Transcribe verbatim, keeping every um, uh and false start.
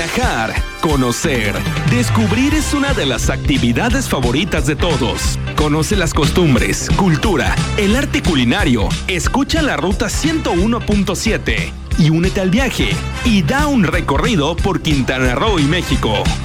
Viajar, conocer, descubrir es una de las actividades favoritas de todos. Conoce las costumbres, cultura, el arte culinario. Escucha la Ruta ciento uno punto siete y únete al viaje y da un recorrido por Quintana Roo y México.